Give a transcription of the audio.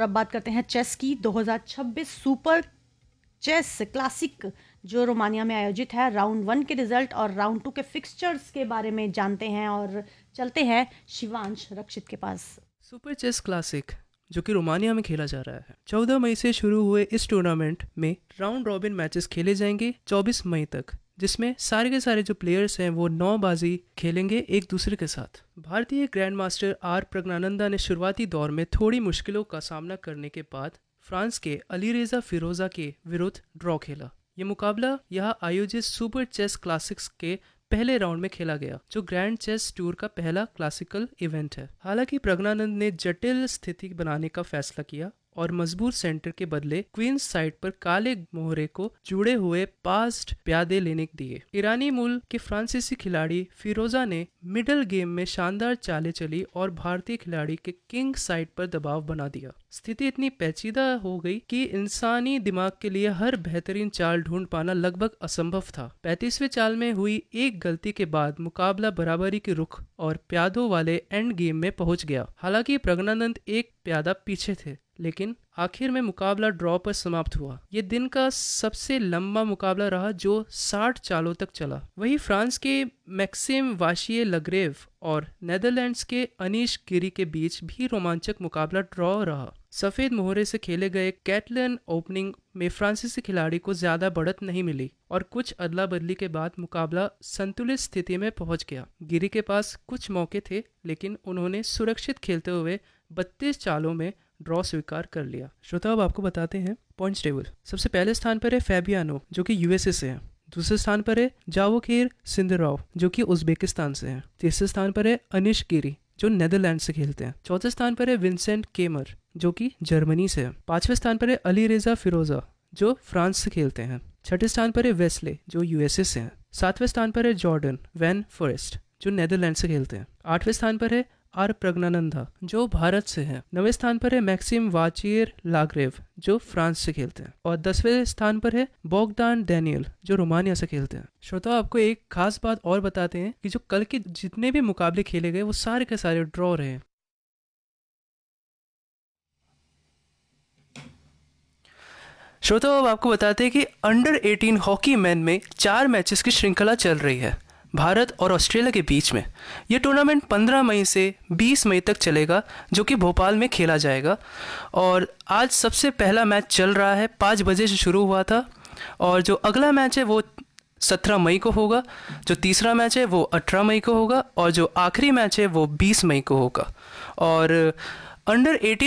अब बात करते हैं चेस की। 2026 सुपर चेस क्लासिक जो रोमानिया में आयोजित है, राउंड 1 के रिजल्ट और राउंड 2 के फिक्सचर्स के बारे में जानते हैं और चलते हैं शिवांश रक्षित के पास। सुपर चेस क्लासिक जो कि रोमानिया में खेला जा रहा है, 14 मई से शुरू हुए इस टूर्नामेंट में राउंड रॉबिन मैचेस खेले जाएंगे 24 मई तक, जिसमें सारे के सारे जो प्लेयर्स हैं वो 9 बाजी खेलेंगे एक दूसरे के साथ। भारतीय ग्रैंड मास्टर आर प्रज्ञानंदा ने शुरुआती दौर में थोड़ी मुश्किलों का सामना करने के बाद फ्रांस के अलीरेजा फिरोजा के विरुद्ध ड्रॉ खेला। ये मुकाबला यहाँ आयोजित सुपर चेस क्लासिक्स के पहले राउंड में खेला गया, जो ग्रैंड चेस टूर का पहला क्लासिकल इवेंट है। हालांकि प्रज्ञानंद ने जटिल स्थिति बनाने का फैसला किया और मजबूत सेंटर के बदले क्वींस साइड पर काले मोहरे को जुड़े हुए पास्ड प्यादे लेने दिए। ईरानी मूल के फ्रांसीसी खिलाड़ी फिरोजा ने मिडल गेम में शानदार चालें चली और भारतीय खिलाड़ी के किंग साइड पर दबाव बना दिया। स्थिति इतनी पेचीदा हो गई कि इंसानी दिमाग के लिए हर बेहतरीन चाल ढूंढ पाना लगभग असंभव था। 35वें चाल में हुई एक गलती के बाद मुकाबला बराबरी के रुख और प्यादों वाले एंड गेम में पहुंच गया। हालांकि प्रज्ञानंद एक प्यादा पीछे थे, लेकिन आखिर में मुकाबला ड्रॉ पर समाप्त हुआ। ये दिन का सबसे लंबा मुकाबला रहा जो 60 चालों तक चला। वहीं फ्रांस के मैक्सिम वाशिए लगरेव और नेदरलैंड्स के अनीश गिरी के बीच भी रोमांचक मुकाबला ड्रॉ रहा। सफेद मोहरे से खेले गए कैटलन ओपनिंग में फ्रांसीसी खिलाड़ी को ज्यादा बढ़त नहीं मिली और कुछ अदला बदली के बाद मुकाबला संतुलित स्थिति में पहुंच गया। गिरी के पास कुछ मौके थे, लेकिन उन्होंने सुरक्षित खेलते हुए 32 चालों में ड्रॉ स्वीकार कर लिया। श्रोता, अब आपको बताते हैं पॉइंट्स टेबल। सबसे पहले स्थान पर है फैबियानो जो कि यूएसए से है। दूसरे स्थान पर है जावोखिर सिंदराव जो कि उज्बेकिस्तान से है। तीसरे स्थान पर है अनिश गिरी जो नेदरलैंड से खेलते हैं। चौथे स्थान पर है विंसेंट केमर जो कि जर्मनी से है। पांचवें स्थान पर है अलीरेजा फिरोजा जो फ्रांस से खेलते हैं। छठे स्थान पर है वेस्ले जो यूएसए से है। सातवें स्थान पर है जॉर्डन वैन फॉरेस्ट जो नेदरलैंड से खेलते हैं। आठवें स्थान पर है आर प्रज्ञानंदा जो भारत से है। 9वें स्थान पर है मैक्सिम वाचियर लाग्रेव जो फ्रांस से खेलते हैं। और 10वें स्थान पर है बोगदान डैनियल जो रोमानिया से खेलते हैं। श्रोता, आपको एक खास बात और बताते हैं कि जो कल के जितने भी मुकाबले खेले गए वो सारे के सारे ड्रॉ रहे। श्रोता, अब आपको बताते हैं कि अंडर 18 हॉकी मैन में 4 मैचेस की श्रृंखला चल रही है भारत और ऑस्ट्रेलिया के बीच में। यह टूर्नामेंट 15 मई से 20 मई तक चलेगा, जो कि भोपाल में खेला जाएगा। और आज सबसे पहला मैच चल रहा है, 5 बजे से शुरू हुआ था। और जो अगला मैच है वो 17 मई को होगा। जो तीसरा मैच है वो 18 मई को होगा और जो आखिरी मैच है वो 20 मई को होगा। और अंडर 18